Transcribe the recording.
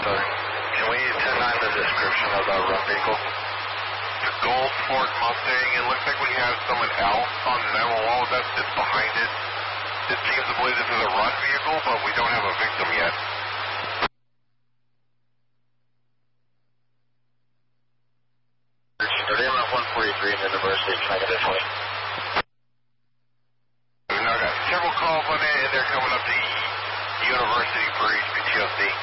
Can we 10-9 the description of the run vehicle? The gold Ford Mustang. It looks like we have someone else on the 911 with us that's behind it. It seems to believe this is a run vehicle, but we don't have a victim yet. They're around 143 in the University, trying to get this way. We've now got several calls on it, and they're coming up to University for HPTLC.